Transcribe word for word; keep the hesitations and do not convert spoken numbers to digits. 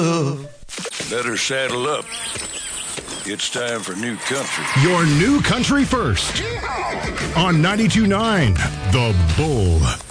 love. Better saddle up. It's time for New Country. Your New Country First on ninety-two point nine The Bull.